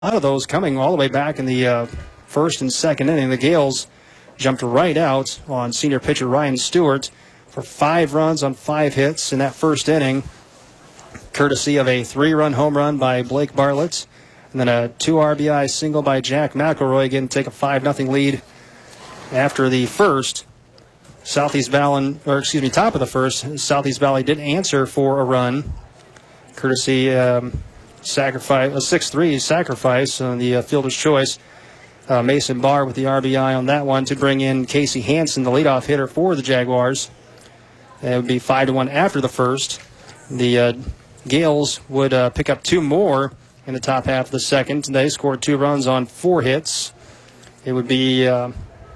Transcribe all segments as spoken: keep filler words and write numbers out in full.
lot of those coming all the way back in the uh, first and second inning. The Gales jumped right out on senior pitcher Ryan Stewart for five runs on five hits in that first inning, courtesy of a three-run home run by Blake Bartlett, and then a two R B I single by Jack McElroy. Again, take a five nothing lead after the first. Southeast Valley, or excuse me, top of the first, Southeast Valley did answer for a run, courtesy um, sacrifice, a six three sacrifice on the uh, fielder's choice. Uh, Mason Barr with the R B I on that one to bring in Casey Hansen, the leadoff hitter for the Jaguars. It would be five to one after the first. The uh, Gales would uh, pick up two more in the top half of the second. They scored two runs on four hits. It would be uh,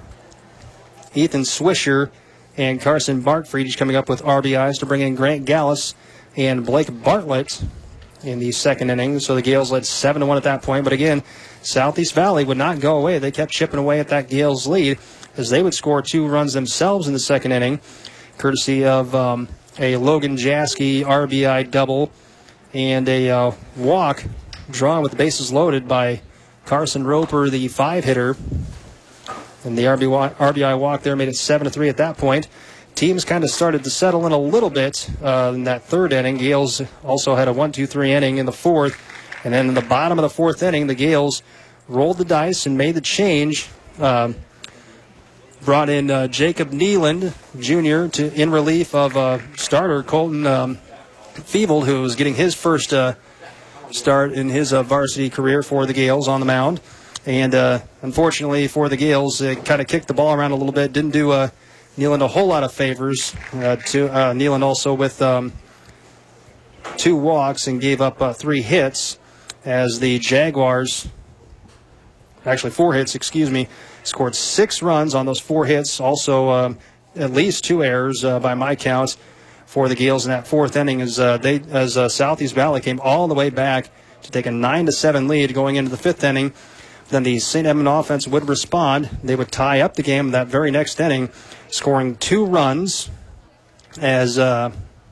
Ethan Swisher and Carson Bartfried each coming up with R B Is to bring in Grant Gallus and Blake Bartlett in the second inning. So the Gales led seven to one at that point. But again, Southeast Valley would not go away. They kept chipping away at that Gales lead as they would score two runs themselves in the second inning, courtesy of um, a Logan Jaskey R B I double and a uh, walk drawn with the bases loaded by Carson Roper, the five-hitter. And the R B I walk there made it seven to three at that point. Teams kind of started to settle in a little bit uh, in that third inning. Gales also had a one two three inning in the fourth. And then in the bottom of the fourth inning, the Gales rolled the dice and made the change. Uh, brought in uh, Jacob Neeland, Junior, to in relief of uh, starter Colton um, Feevold, who was getting his first uh, start in his uh, varsity career for the Gales on the mound. And uh, unfortunately for the Gales, it kind of kicked the ball around a little bit. Didn't do uh, Neeland a whole lot of favors. Uh, to uh, Neeland also with um, two walks and gave up uh, three hits as the Jaguars, actually four hits, excuse me, scored six runs on those four hits. Also um, at least two errors uh, by my count for the Gales in that fourth inning as uh, they as uh, Southeast Valley came all the way back to take a nine to seven lead going into the fifth inning. Then the Saint Edmund offense would respond. They would tie up the game that very next inning, scoring two runs as uh,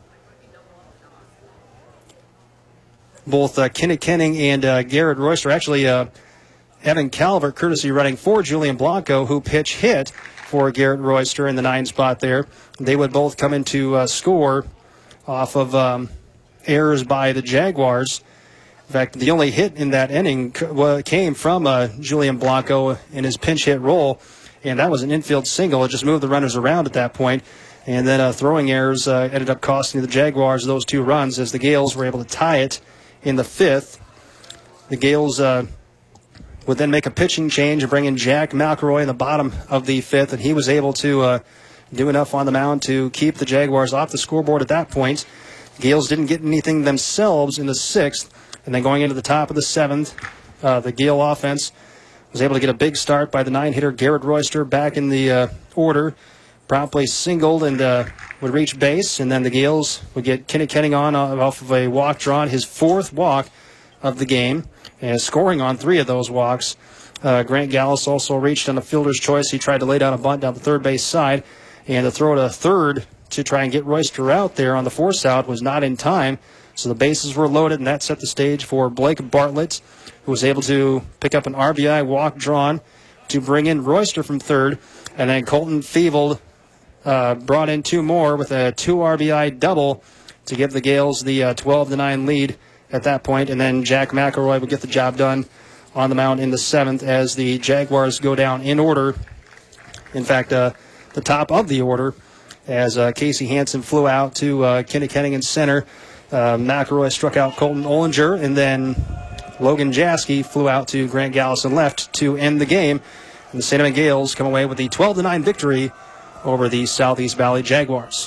both uh, Kenny Kenning and uh, Garrett Royster, actually uh, Evan Calvert, courtesy running for Julian Blanco, who pitch hit for Garrett Royster in the nine spot there. They would both come into uh, score off of um, errors by the Jaguars. In fact, the only hit in that inning came from uh, Julian Blanco in his pinch hit role, and that was an infield single. It just moved the runners around at that point. And then uh, throwing errors uh, ended up costing the Jaguars those two runs as the Gales were able to tie it in the fifth. The Gales uh, would then make a pitching change and bring in Jack McElroy in the bottom of the fifth, and he was able to uh, do enough on the mound to keep the Jaguars off the scoreboard at that point. The Gales didn't get anything themselves in the sixth. And then going into the top of the seventh, uh, the Gale offense was able to get a big start by the nine-hitter Garrett Royster back in the uh, order. Promptly singled and uh, would reach base. And then the Gales would get Kenny Kenning on uh, off of a walk drawn, his fourth walk of the game. And scoring on three of those walks. Uh, Grant Gallus also reached on the fielder's choice. He tried to lay down a bunt down the third base side. And to throw to third to try and get Royster out there on the force out was not in time. So the bases were loaded, and that set the stage for Blake Bartlett, who was able to pick up an R B I walk drawn to bring in Royster from third. And then Colton Feevold uh, brought in two more with a two R B I double to give the Gales the uh, twelve to nine lead at that point. And then Jack McElroy would get the job done on the mound in the seventh as the Jaguars go down in order. In fact, uh, the top of the order as uh, Casey Hansen flew out to uh, Kenny Kenning in center. Uh, McElroy struck out Colton Ollinger, and then Logan Jaskey flew out to Grant Gallus and left to end the game. And the Saint Edmund Gales come away with the twelve to nine victory over the Southeast Valley Jaguars.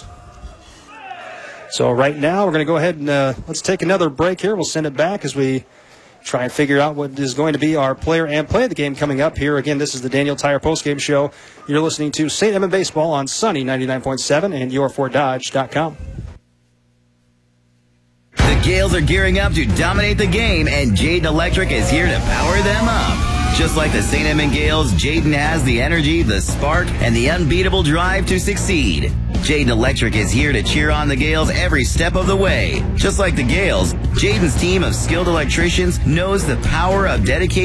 So right now we're going to go ahead and uh, let's take another break here. We'll send it back as we try and figure out what is going to be our player and play of the game coming up here. Again, this is the Daniel Tire postgame show. You're listening to Saint Edmund Baseball on Sunny ninety-nine point seven and your ford dodge dot com. The Gales are gearing up to dominate the game, and Jayden Electric is here to power them up. Just like the Saint Edmund Gales, Jayden has the energy, the spark, and the unbeatable drive to succeed. Jade Electric is here to cheer on the Gales every step of the way. Just like the Gales, Jaden's team of skilled electricians knows the power of dedication